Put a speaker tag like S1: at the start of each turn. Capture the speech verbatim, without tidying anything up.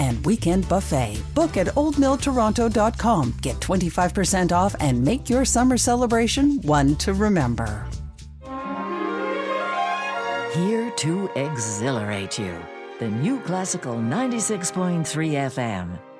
S1: and weekend buffet. Book at old mill toronto dot com. Get twenty-five percent off and make your summer celebration one to remember.
S2: Here to exhilarate you. The New Classical ninety-six point three F M.